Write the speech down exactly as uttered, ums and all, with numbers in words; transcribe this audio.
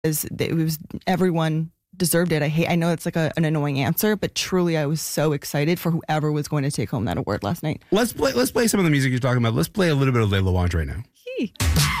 It was everyone deserved it. I hate. I know it's like a, an annoying answer, but truly, I was so excited for whoever was going to take home that award last night. Let's play. Let's play some of the music you're talking about. Let's play a little bit of Layla Wange right now.